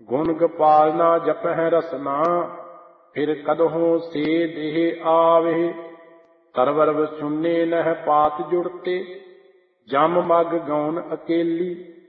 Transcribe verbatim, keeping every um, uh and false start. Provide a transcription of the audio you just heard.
ਗੁਣ ਗੋਪਾਲ ਨਾ ਜਪਹਿ ਰਸਨਾ, ਫਿਰ ਕਦਹੋਂ ਸੇ ਦੇਹ ਆਵੇ। ਤਰਵਰ ਵਸੁੰਨੇ ਨਹਿ ਪਾਤ ਜੁੜਤੇ, ਜਮ ਮਗ ਗੌਨ ਅਕੇਲੀ।